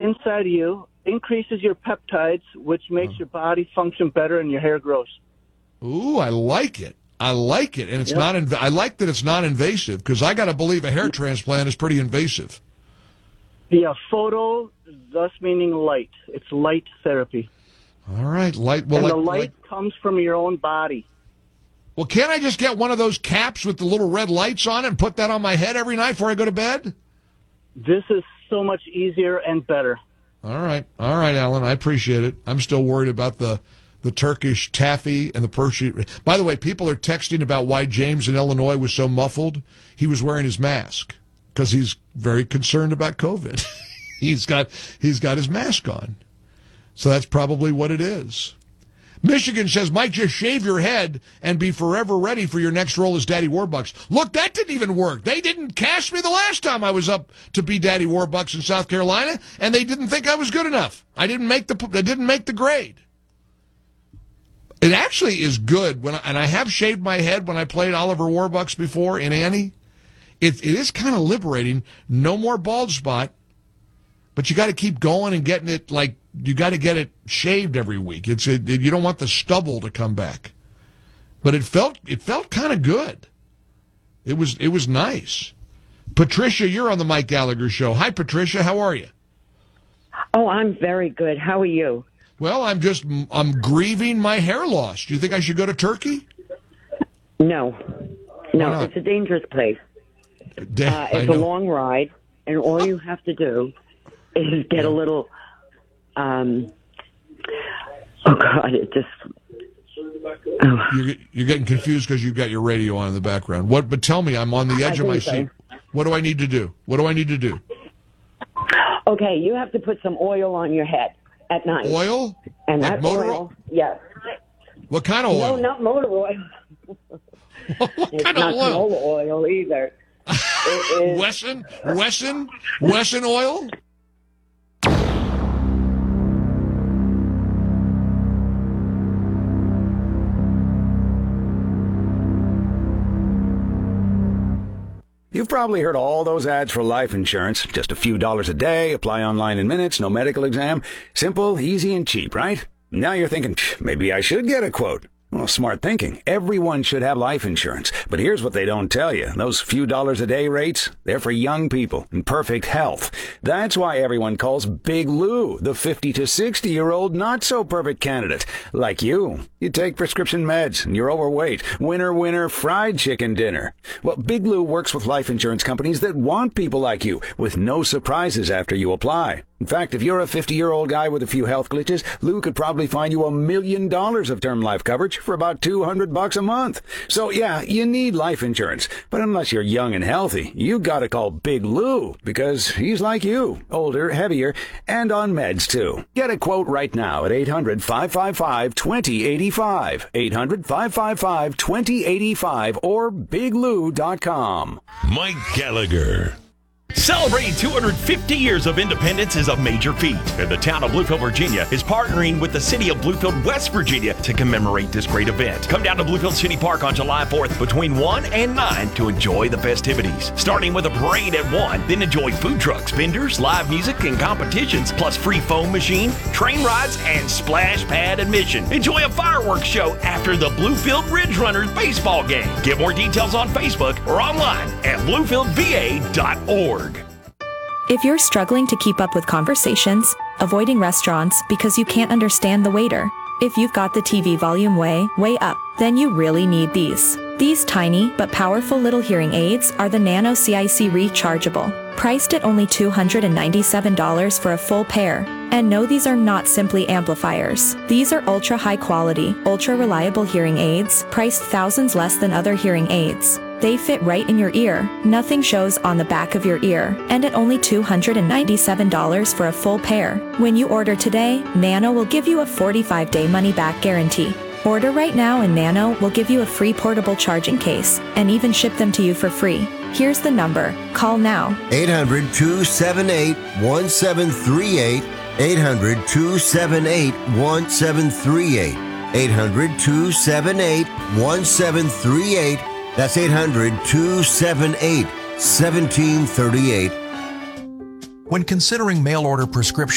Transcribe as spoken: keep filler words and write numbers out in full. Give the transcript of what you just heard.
inside of you, increases your peptides, which makes your body function better and your hair grows. Ooh, I like it. I like it. And it's yep. not. Inv- I like that it's not invasive, because I got to believe a hair transplant is pretty invasive. Yeah, photo, thus meaning light. It's light therapy. All right, light. Well, and like, the light like, comes from your own body. Well, can't I just get one of those caps with the little red lights on it and put that on my head every night before I go to bed? This is so much easier and better. All right. All right, Alan. I appreciate it. I'm still worried about the, the Turkish taffy and the Persian. By the way, people are texting about why James in Illinois was so muffled. He was wearing his mask because he's very concerned about COVID. he's got he's got his mask on. So that's probably what it is. Michigan says, Mike, just shave your head and be forever ready for your next role as Daddy Warbucks. Look, that didn't even work. They didn't cast me the last time I was up to be Daddy Warbucks in South Carolina, and they didn't think I was good enough. I didn't make the I didn't make the grade. It actually is good, when I, and I have shaved my head when I played Oliver Warbucks before in Annie. It, it is kind of liberating. No more bald spot, but you got to keep going and getting it like, you got to get it shaved every week. It's it, you don't want the stubble to come back, but it felt it felt kind of good. It was it was nice. Patricia, you're on the Mike Gallagher Show. Hi, Patricia. How are you? Oh, I'm very good. How are you? Well, I'm just I'm grieving my hair loss. Do you think I should go to Turkey? No, no. It's a dangerous place. Da- uh, it's a long ride, and all you have to do is get a little. Um, oh, God, it just... Oh. You're, you're getting confused because you've got your radio on in the background. What? But tell me, I'm on the edge I of my so. seat. What do I need to do? What do I need to do? Okay, you have to put some oil on your head at night. Oil? And like that motor oil, oil, yes. What kind of oil? No, not motor oil. what it's kind not of oil? canola oil either. It is... Wesson? Wesson? Wesson oil? You've probably heard all those ads for life insurance. Just a few dollars a day, apply online in minutes, no medical exam. Simple, easy, and cheap, right? Now you're thinking, maybe I should get a quote. Well, smart thinking. Everyone should have life insurance. But here's what they don't tell you. Those few dollars a day rates, they're for young people in perfect health. That's why everyone calls Big Lou the fifty to sixty-year-old not-so-perfect candidate. Like you. You take prescription meds, and you're overweight. Winner, winner, fried chicken dinner. Well, Big Lou works with life insurance companies that want people like you, with no surprises after you apply. In fact, if you're a fifty-year-old guy with a few health glitches, Lou could probably find you a million dollars of term life coverage for about two hundred bucks a month. So yeah, you need life insurance. But unless you're young and healthy, you gotta call Big Lou, because he's like you, older, heavier, and on meds too. Get a quote right now at eight hundred, five five five, two zero eight five, eight hundred, five five five, two zero eight five, or big lou dot com. Mike Gallagher. Celebrating two hundred fifty years of independence is a major feat, and the town of Bluefield, Virginia is partnering with the city of Bluefield, West Virginia to commemorate this great event. Come down to Bluefield City Park on July fourth between one and nine to enjoy the festivities. Starting with a parade at one, then enjoy food trucks, vendors, live music, and competitions, plus free foam machine, train rides, and splash pad admission. Enjoy a fireworks show after the Bluefield Ridge Runners baseball game. Get more details on Facebook or online at bluefield v a dot org. If you're struggling to keep up with conversations, avoiding restaurants because you can't understand the waiter, if you've got the T V volume way, way up, then you really need these. These tiny but powerful little hearing aids are the Nano C I C Rechargeable, priced at only two hundred ninety-seven dollars for a full pair. And no, these are not simply amplifiers. These are ultra high quality, ultra reliable hearing aids, priced thousands less than other hearing aids. They fit right in your ear, nothing shows on the back of your ear, and at only two hundred ninety-seven dollars for a full pair. When you order today, Nano will give you a forty-five day money-back guarantee. Order right now and Nano will give you a free portable charging case, and even ship them to you for free. Here's the number. Call now. eight hundred, two seven eight, one seven three eight. eight hundred, two seven eight, one seven three eight. eight hundred, two seven eight, one seven three eight. That's eight hundred, two seven eight, one seven three eight. When considering mail order prescription